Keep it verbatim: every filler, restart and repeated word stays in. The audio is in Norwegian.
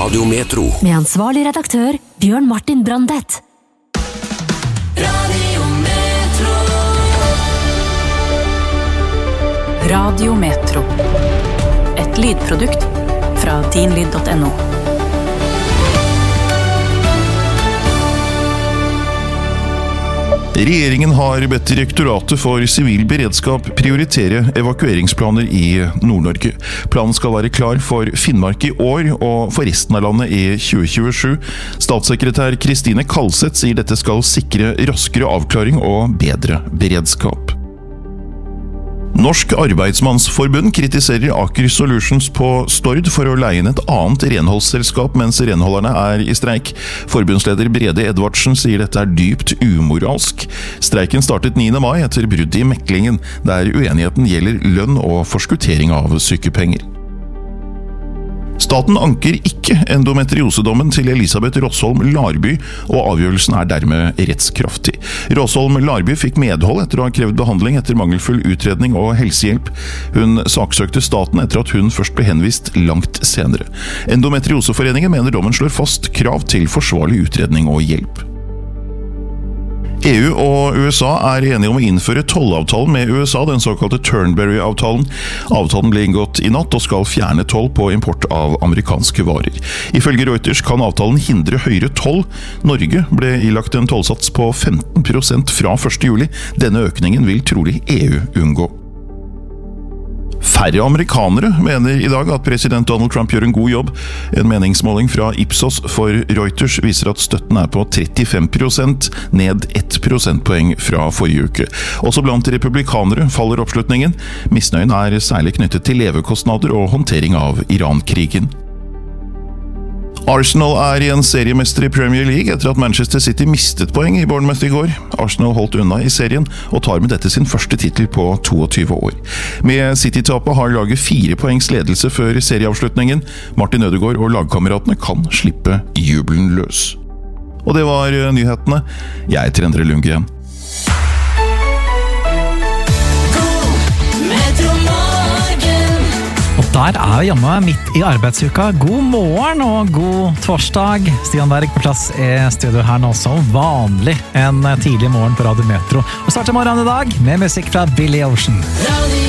Radio Metro. Med ansvarlig redaktør Bjørn Martin Brandet. Radio Metro. Radio Metro. Et lydprodukt fra tinlyd punktum no. Regjeringen har bedt Direktoratet for sivil beredskap prioritere evakueringsplaner i Nord-Norge. Planen skal være klar for Finnmark i år og for resten av landet i tjue tjuesju. Statssekretær Kristine Kalseth sier dette skal sikre raskere avklaring og bedre beredskap. Norsk Arbeidsmannsforbund kritiserer Aker Solutions på Stord for å leie inn et annet renholdsselskap mens renholderne er i streik. Forbundsleder Brede Edvardsen sier dette er dypt umoralsk. Streiken startet niende mai etter brudd i meklingen, der uenigheten gjelder lønn og forskuttering av sykepenger. Staten anker ikke endometriosedommen til Elisabeth Rosholm Larby, og avgjørelsen er dermed rettskraftig. Rosholm Larby fikk medhold etter å ha krevd behandling etter mangelfull utredning og helsehjelp. Hun saksøkte staten etter at hun først ble henvist langt senere. Endometrioseforeningen mener dommen slår fast krav til forsvarlig utredning og hjelp. E U og U S A er enige om å innføre tollavtalen med U S A, den såkalte Turnberry-avtalen. Avtalen ble inngått i natt og skal fjerne toll på import av amerikanske varer. Ifølge Reuters kan avtalen hindre høyere toll. Norge ble ilagt en tollsats på femten prosent fra første juli. Denne økningen vil trolig E U unngå. Færre amerikanere mener i dag at president Donald Trump gjør en god jobb. En meningsmåling fra Ipsos for Reuters viser at støtten er på trettifem prosent, ned ett prosentpoeng fra forrige uke. Også blant republikanere faller oppslutningen. Misnøyen er særlig knyttet til levekostnader og håndtering av Iran-krigen. Arsenal er igjen seriemester i Premier League etter at Manchester City mistet poeng i Bournemouth i går. Arsenal holdt unna i serien og tar med dette sin første titel på tjueto år. Med City-tapet har laget fire poengs ledelse før serieavslutningen. Martin Ødegaard og lagkameratene kan slippe jubelen løs. Og det var nyhetene. Jeg heter Endre Lundgren. Der er vi hjemme midt i arbeidsuka. God morgen og god torsdag. Stian Berg på plass i studio her nå som vanlig. En tidlig morgen på Radio Metro. Og starter morgenen i dag med musikk fra Billy Ocean.